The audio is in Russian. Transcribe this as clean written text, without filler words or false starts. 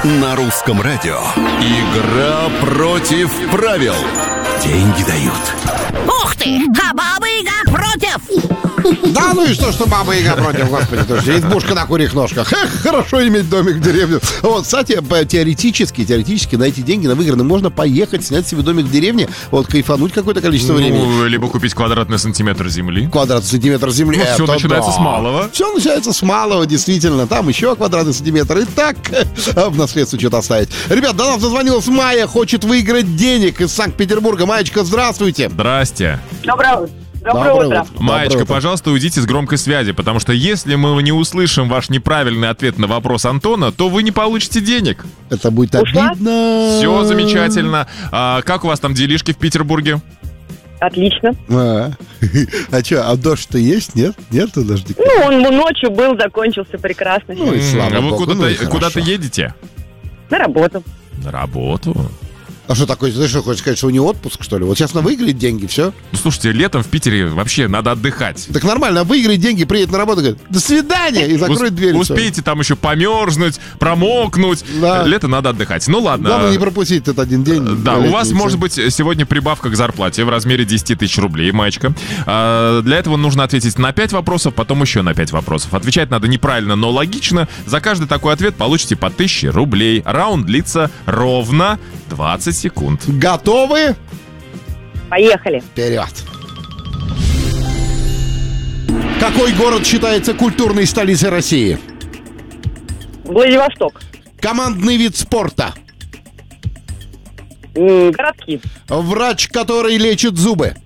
На русском радио. Игра против правил. Деньги дают. Ух ты! А Баба-Яга против! Да, ну и что Баба-Яга против, господи, тоже избушка на курьих ножках. Эх, хорошо иметь домик в деревне. Вот, кстати, теоретически на эти деньги, на выигранные, можно поехать, снять себе домик в деревне, вот, кайфануть какое-то количество времени. Либо купить квадратный сантиметр земли. Квадратный сантиметр земли. Ну, все начинается с малого. Все начинается с малого, действительно. Там еще квадратный сантиметр. И так в наследство что-то оставить. Ребят, до нас дозвонилась Майя, хочет выиграть денег из Санкт-Петербурга. Маечка, здравствуйте. Здрасте. Доброе утро. Маечка, пожалуйста, уйдите с громкой связи, потому что если мы не услышим ваш неправильный ответ на вопрос Антона, то вы не получите денег. Это будет обидно. Все замечательно. А как у вас там делишки в Петербурге? Отлично. А что, а дождь-то есть? Нет? Нету дождя? Ну, он ночью был, закончился прекрасно. Ну и слава богу. Вы куда-то едете? На работу. На работу? А что такое? Ты что, хочешь сказать, что у него отпуск, что ли? Вот сейчас на выиграет деньги, все? Ну, слушайте, летом в Питере вообще надо отдыхать. Так нормально, выиграет деньги, приедет на работу, говорит, до свидания, и закроет дверь. Успейте там еще померзнуть, промокнуть. Да. Лето надо отдыхать. Ну, ладно. Главное не пропустить этот один день. Да, у вас может быть сегодня прибавка к зарплате в размере 10 тысяч рублей, Маечка. Для этого нужно ответить на 5 вопросов, потом еще на 5 вопросов. Отвечать надо неправильно, но логично. За каждый такой ответ получите по 1000 рублей. Раунд длится ровно 20 секунд. Готовы? Поехали. Вперед. Какой город считается культурной столицей России? Владивосток. Командный вид спорта. Городки. Врач, который лечит зубы.